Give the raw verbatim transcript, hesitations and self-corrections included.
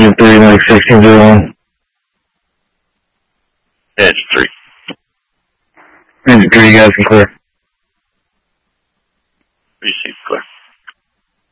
engine three, Mike sixteen zero one. Engine three. Engine three, you guys can clear. Received, clear.